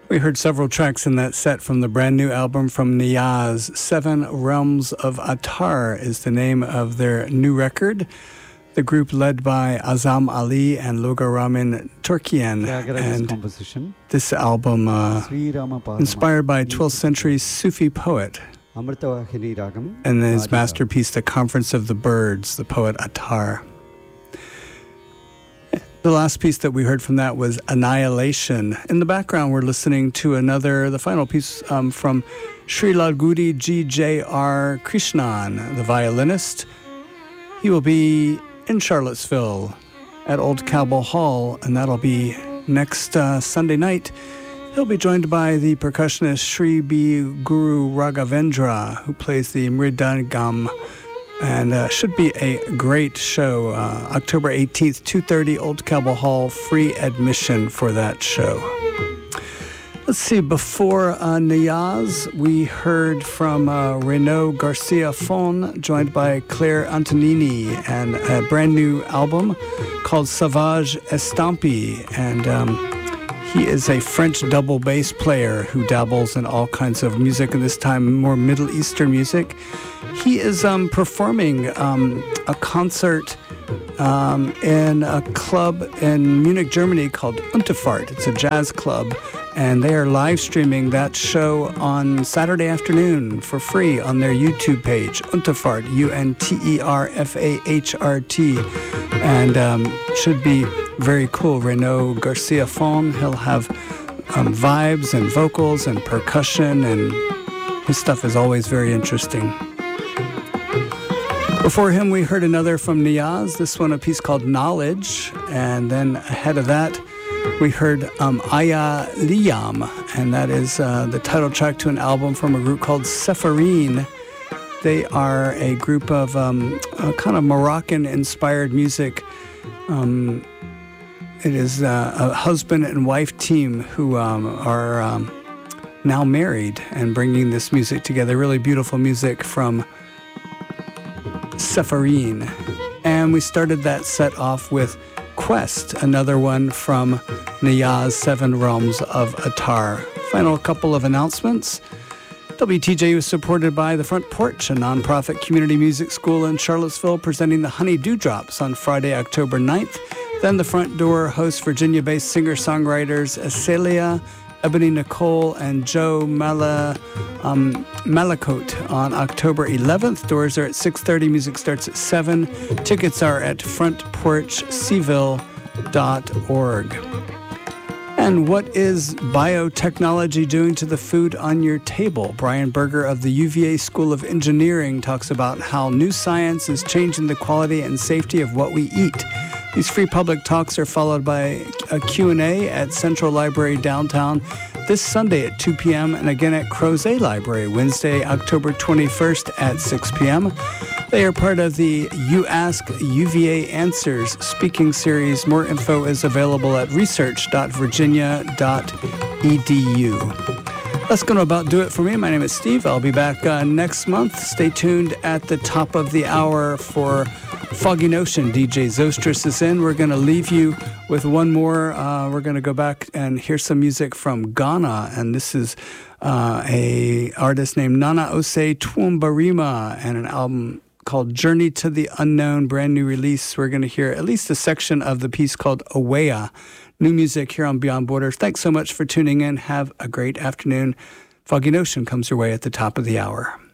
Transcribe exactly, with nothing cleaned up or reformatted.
We heard several tracks in that set from the brand new album from Niyaz. Seven Realms of Attar is the name of their new record. The group led by Azam Ali and Logaramin Turkian. And composition. This album uh, inspired by twelfth century Sufi poet. And his masterpiece, The Conference of the Birds, the poet Attar. The last piece that we heard from that was Annihilation. In the background, we're listening to another, the final piece um, from Sri Lalgudi G J R Krishnan, the violinist. He will be in Charlottesville at Old Cowbell Hall, and that'll be next uh, Sunday night. He'll be joined by the percussionist Sri B. Guru Raghavendra, who plays the mridangam. And uh, should be a great show. Uh, October eighteenth, two thirty, Old Cowbell Hall, free admission for that show. Let's see, before uh, Niyaz, we heard from uh, Renaud Garcia Fon, joined by Claire Antonini, and a brand new album called Sauvage Estampi. And um, he is a French double bass player who dabbles in all kinds of music, and this time more Middle Eastern music. He is um, performing um, a concert um, in a club in Munich, Germany called Unterfahrt. It's a jazz club, and they are live streaming that show on Saturday afternoon for free on their YouTube page, Unterfahrt, U N T E R F A H R T, and um, should be very cool. Renaud Garcia Fon, he'll have um, vibes and vocals and percussion, and his stuff is always very interesting. Before him, we heard another from Niyaz, this one a piece called Knowledge, and then ahead of that, we heard um, Aya Liyam, and that is uh, the title track to an album from a group called Sepharine. They are a group of um, uh, kind of Moroccan-inspired music. Um, it is uh, a husband and wife team who um, are um, now married and bringing this music together. Really beautiful music from Sepharine. And we started that set off with Quest, another one from Niyaz, Seven Realms of Attar. Final couple of announcements. W T J is supported by The Front Porch, a nonprofit community music school in Charlottesville, presenting the Honey Dewdrops on Friday, October ninth. Then The Front Door hosts Virginia-based singer-songwriters Acelia, Ebony Nicole, and Joe Mala, um, Malacote on October eleventh. Doors are at six thirty. Music starts at seven. Tickets are at front porch seville dot org. And what is biotechnology doing to the food on your table? Brian Berger of the U V A School of Engineering talks about how new science is changing the quality and safety of what we eat. These free public talks are followed by a Q and A at Central Library downtown this Sunday at two p.m. and again at Crozet Library Wednesday, October twenty-first at six p.m. They are part of the You Ask U V A Answers speaking series. More info is available at research dot virginia dot e d u. That's going to about do it for me. My name is Steve. I'll be back uh, next month. Stay tuned at the top of the hour for Foggy Notion. D J Zostris is in. We're going to leave you with one more. Uh, we're going to go back and hear some music from Ghana. And this is uh, a artist named Nana Ose Twumbarima and an album called Journey to the Unknown, brand new release. We're going to hear at least a section of the piece called Awea. New music here on Beyond Borders. Thanks so much for tuning in. Have a great afternoon. Foggy Notion comes your way at the top of the hour.